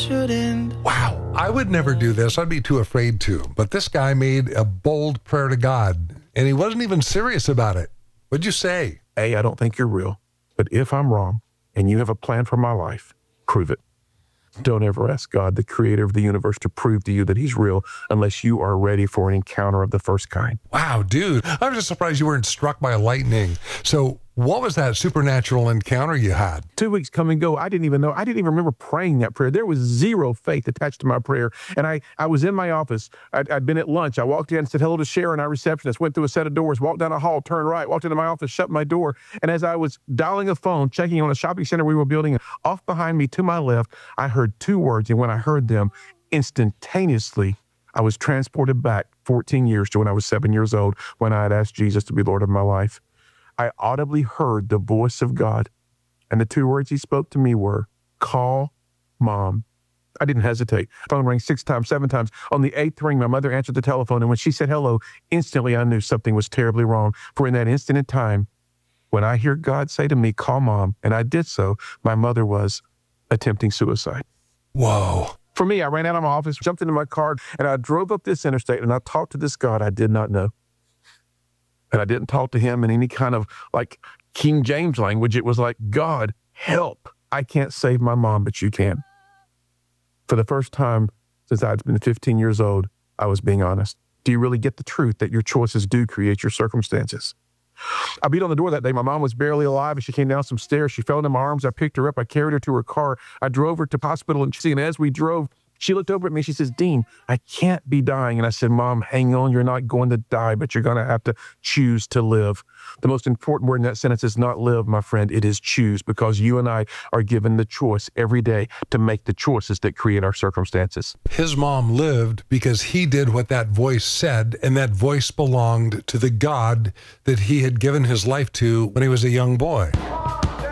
shouldn't. Wow, I would never do this. I'd be too afraid to. But this guy made a bold prayer to God, and he wasn't even serious about it. What'd you say? A, I don't think you're real. But if I'm wrong and you have a plan for my life, prove it. Don't ever ask God, the creator of the universe, to prove to you that he's real unless you are ready for an encounter of the first kind. Wow, dude, I'm just surprised you weren't struck by lightning. So what was that supernatural encounter you had? 2 weeks come and go. I didn't even remember praying that prayer. There was zero faith attached to my prayer. And I was in my office. I'd been at lunch. I walked in, said hello to Sharon, our receptionist, went through a set of doors, walked down a hall, turned right, walked into my office, shut my door. And as I was dialing a phone, checking on a shopping center we were building, off behind me to my left, I heard 2 words. And when I heard them, instantaneously, I was transported back 14 years to when I was 7 years old, when I had asked Jesus to be Lord of my life. I audibly heard the voice of God, and the 2 words he spoke to me were, call Mom. I didn't hesitate. Phone rang 6 times, 7 times. On the 8th ring, my mother answered the telephone, and when she said hello, instantly I knew something was terribly wrong. For in that instant in time, when I hear God say to me, call Mom, and I did so, my mother was attempting suicide. Whoa. For me, I ran out of my office, jumped into my car, and I drove up this interstate, and I talked to this God I did not know. And I didn't talk to him in any kind of like King James language. It was like, God, help. I can't save my mom, but you can. For the first time since I'd been 15 years old, I was being honest. Do you really get the truth that your choices do create your circumstances? I beat on the door that day. My mom was barely alive, and she came down some stairs. She fell into my arms. I picked her up. I carried her to her car. I drove her to the hospital, and as we drove, she looked over at me. She says, Dean, I can't be dying. And I said, Mom, hang on. You're not going to die, but you're going to have to choose to live. The most important word in that sentence is not live, my friend. It is choose, because you and I are given the choice every day to make the choices that create our circumstances. His mom lived because he did what that voice said, and that voice belonged to the God that he had given his life to when he was a young boy.